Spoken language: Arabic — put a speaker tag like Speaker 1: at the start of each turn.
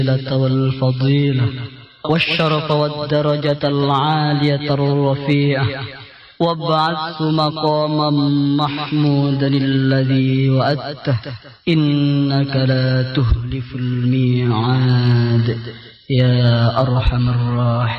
Speaker 1: والفضيلة والشرف والدرجة العالية الرفيعة، وابعثه مقاما محمودا الذي وعدته إنك لا تخلف الميعاد يا أرحم الراحمين.